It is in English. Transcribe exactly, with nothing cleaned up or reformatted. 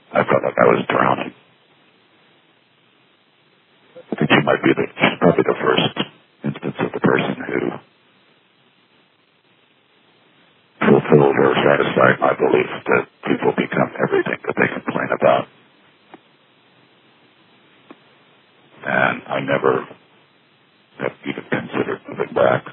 I felt like I was drowning. I think she might be the, she's probably the first instance of the person who fulfilled or satisfied my belief that people become everything that they complain about. And I never have even considered moving back.